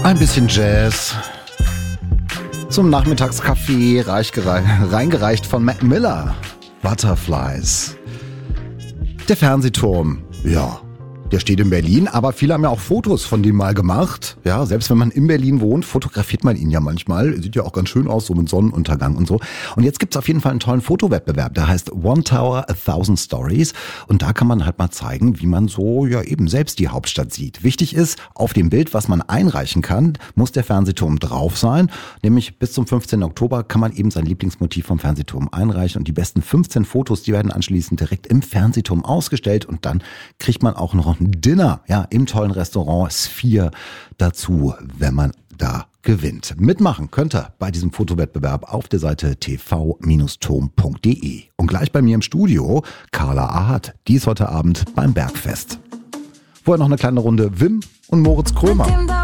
Ein bisschen Jazz zum Nachmittagskaffee, reingereicht von Mac Miller. Butterflies. Der Fernsehturm, ja, der steht in Berlin, aber viele haben ja auch Fotos von dem mal gemacht. Ja, selbst wenn man in Berlin wohnt, fotografiert man ihn ja manchmal. Sieht ja auch ganz schön aus, so mit Sonnenuntergang und so. Und jetzt gibt's auf jeden Fall einen tollen Fotowettbewerb, der heißt One Tower, 1000 Stories. Und da kann man halt mal zeigen, wie man so ja eben selbst die Hauptstadt sieht. Wichtig ist, auf dem Bild, was man einreichen kann, muss der Fernsehturm drauf sein. Nämlich bis zum 15. Oktober kann man eben sein Lieblingsmotiv vom Fernsehturm einreichen. Und die besten 15 Fotos, die werden anschließend direkt im Fernsehturm ausgestellt. Und dann kriegt man auch noch ein Dinner, ja, im tollen Restaurant Sphere dazu, wenn man da gewinnt. Mitmachen könnt ihr bei diesem Fotowettbewerb auf der Seite tv-turm.de. Und gleich bei mir im Studio Carla Ahad, die ist heute Abend beim Bergfest. Vorher noch eine kleine Runde Wim und Moritz Krömer.